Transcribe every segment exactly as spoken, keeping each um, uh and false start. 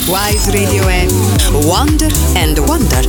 Wise Radio è Wonder and Wonder.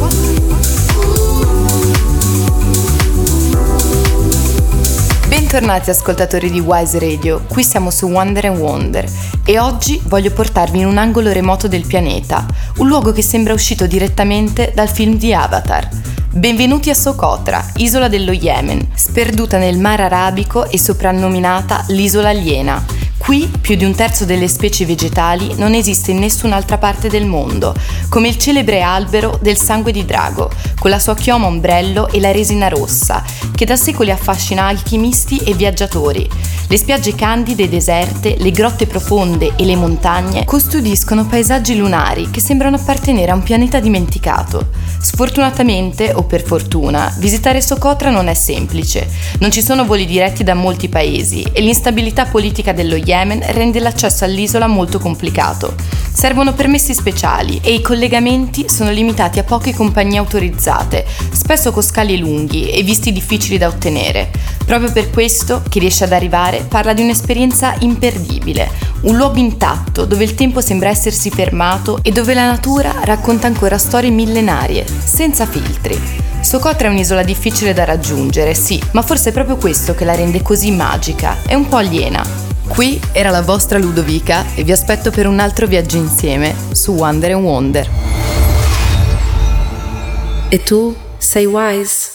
Bentornati ascoltatori di Wise Radio, qui siamo su Wonder and Wonder e oggi voglio portarvi in un angolo remoto del pianeta, un luogo che sembra uscito direttamente dal film di Avatar. Benvenuti a Socotra, isola dello Yemen, sperduta nel Mar Arabico e soprannominata l'isola aliena. Qui più di un terzo delle specie vegetali non esiste in nessun'altra parte del mondo, come il celebre albero del sangue di drago, con la sua chioma ombrello e la resina rossa, che da secoli affascina alchimisti e viaggiatori. Le spiagge candide e deserte, le grotte profonde e le montagne custodiscono paesaggi lunari che sembrano appartenere a un pianeta dimenticato. Sfortunatamente, o per fortuna, visitare Socotra non è semplice. Non ci sono voli diretti da molti paesi e l'instabilità politica dello Yemen rende l'accesso all'isola molto complicato. Servono permessi speciali e i collegamenti sono limitati a poche compagnie autorizzate, spesso con scali lunghi e visti difficili da ottenere. Proprio per questo, chi riesce ad arrivare parla di un'esperienza imperdibile, un luogo intatto dove il tempo sembra essersi fermato e dove la natura racconta ancora storie millenarie, senza filtri. Socotra è un'isola difficile da raggiungere, sì, ma forse è proprio questo che la rende così magica, è un po' aliena. Qui era la vostra Ludovica e vi aspetto per un altro viaggio insieme su Wonder and Wonder. E tu sei Wise?